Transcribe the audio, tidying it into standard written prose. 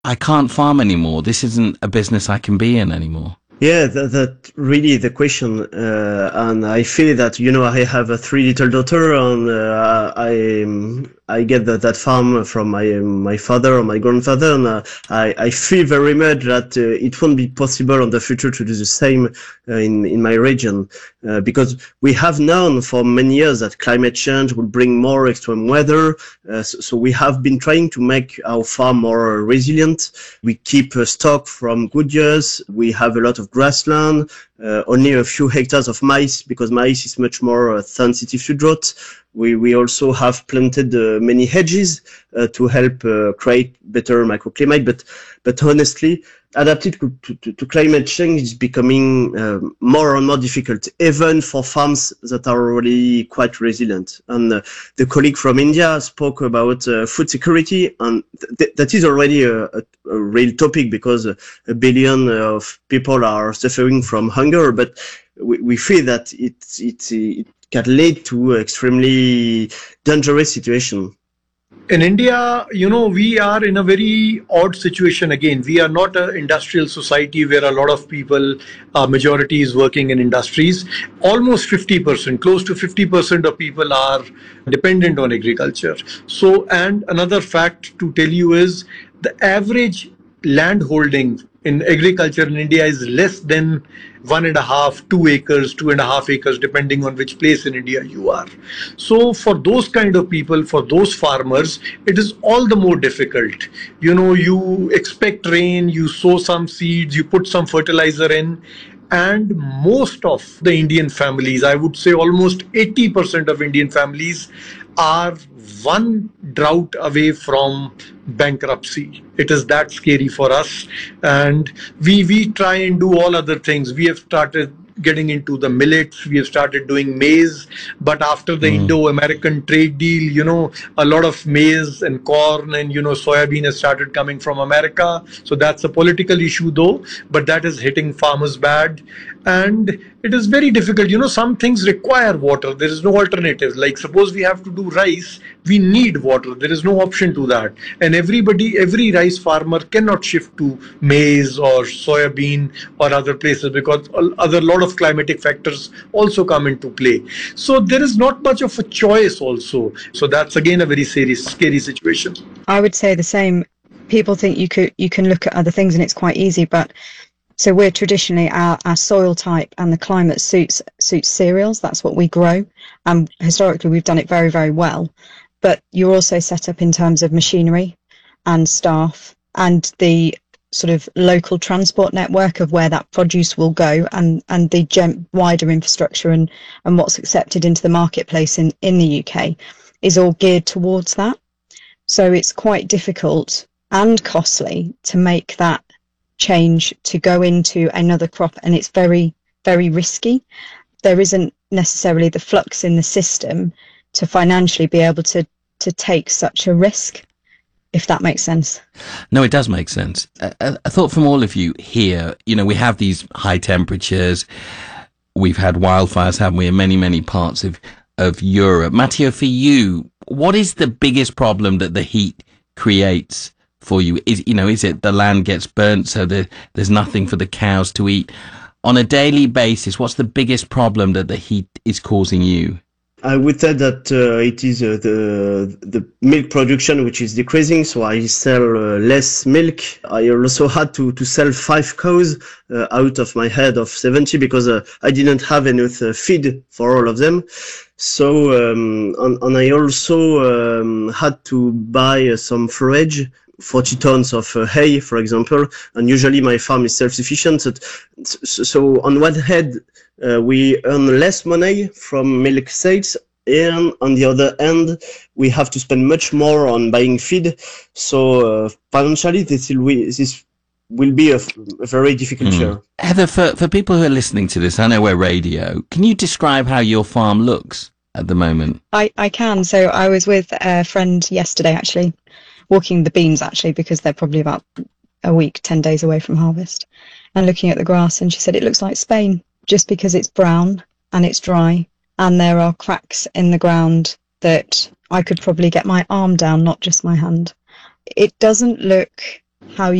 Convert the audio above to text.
I can't farm anymore. This isn't a business I can be in anymore. Yeah, that really the question, and I feel that I have a 3 little daughter, and I get that farm from my father or my grandfather, and I feel very much that it won't be possible in the future to do the same in my region, because we have known for many years that climate change will bring more extreme weather. So we have been trying to make our farm more resilient. We keep stock from good years. We have a lot of grassland, only a few hectares of maize, because maize is much more sensitive to drought. We also have planted many hedges to help create better microclimate. But honestly, adapting to climate change is becoming more and more difficult, even for farms that are already quite resilient. And the colleague from India spoke about food security, and that is already a real topic, because a billion of people are suffering from hunger. But we feel that it can lead to extremely dangerous situation. In India, we are in a very odd situation again. We are not an industrial society where a lot of people, majority is working in industries. Almost 50%, close to 50% of people are dependent on agriculture. So, and another fact to tell you is the average land holding in agriculture in India is less than 1.5, 2 acres, 2.5 acres, depending on which place in India you are. So for those kind of people, for those farmers, it is all the more difficult. You expect rain, you sow some seeds, you put some fertilizer in, and most of the Indian families, I would say almost 80% of Indian families, are one drought away from bankruptcy. It is that scary for us, and we try and do all other things. We have started getting into the millets, we have started doing maize, but after the Indo-American trade deal, a lot of maize and corn and soybean has started coming from America. So that's a political issue though, but that is hitting farmers bad. And it is very difficult. Some things require water. There is no alternative. Like suppose we have to do rice, we need water. There is no option to that. And every rice farmer cannot shift to maize or soybean or other places, because other lot of climatic factors also come into play. So there is not much of a choice also. So that's again a very scary situation. I would say the same. People think you can look at other things and it's quite easy, but so we're traditionally, our soil type and the climate suits cereals. That's what we grow. And historically, we've done it very, very well. But you're also set up in terms of machinery and staff and the sort of local transport network of where that produce will go, and the wider infrastructure and what's accepted into the marketplace in the UK is all geared towards that. So it's quite difficult and costly to make that change to go into another crop, and it's very, very risky. There isn't necessarily the flux in the system to financially be able to take such a risk, if that makes sense. No, it does make sense. I thought from all of you here, we have these high temperatures. We've had wildfires, haven't we, in many, many parts of Europe. Matteo, for you, what is the biggest problem that the heat creates for you? Is it the land gets burnt so there's nothing for the cows to eat? On a daily basis, what's the biggest problem that the heat is causing you? I would say that it is the milk production which is decreasing, so I sell less milk. I also had to sell 5 cows out of my head of 70 because I didn't have enough feed for all of them. So and I also had to buy some forage, 40 tons of hay, for example, and usually my farm is self-sufficient. So on one hand, we earn less money from milk sales, and on the other hand, we have to spend much more on buying feed. So financially, this will be a very difficult year. Heather, for people who are listening to this, I know we're radio, can you describe how your farm looks at the moment? I can. So I was with a friend yesterday, actually, walking the beans, actually, because they're probably about a week, 10 days away from harvest, and looking at the grass. And she said, it looks like Spain, just because it's brown and it's dry. And there are cracks in the ground that I could probably get my arm down, not just my hand. It doesn't look how